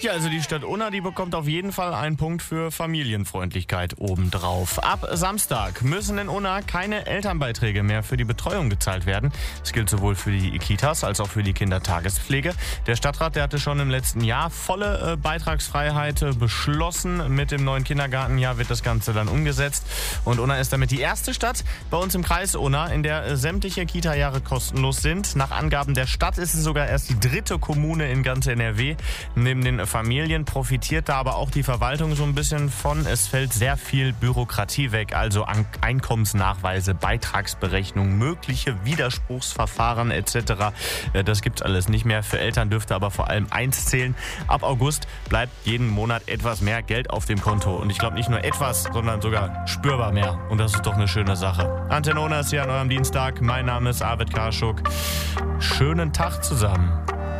Ja, also die Stadt Unna, die bekommt auf jeden Fall einen Punkt für Familienfreundlichkeit obendrauf. Ab Samstag müssen in Unna keine Elternbeiträge mehr für die Betreuung gezahlt werden. Das gilt sowohl für die Kitas als auch für die Kindertagespflege. Der Stadtrat, der hatte schon im letzten Jahr volle Beitragsfreiheit beschlossen. Mit dem neuen Kindergartenjahr wird das Ganze dann umgesetzt. Und Unna ist damit die erste Stadt bei uns im Kreis Unna, in der sämtliche Kita-Jahre kostenlos sind. Nach Angaben der Stadt ist es sogar erst die dritte Kommune in ganz NRW. Neben den Familien profitiert da aber auch die Verwaltung so ein bisschen von. Es fällt sehr viel Bürokratie weg, also Einkommensnachweise, Beitragsberechnung, mögliche Widerspruchsverfahren etc. Das gibt's alles nicht mehr. Für Eltern dürfte aber vor allem eins zählen. Ab August bleibt jeden Monat etwas mehr Geld auf dem Konto. Und ich glaube nicht nur etwas, sondern sogar spürbar mehr. Und das ist doch eine schöne Sache. Antenne Unna ist hier an eurem Dienstag. Mein Name ist Arvid Karschuk. Schönen Tag zusammen.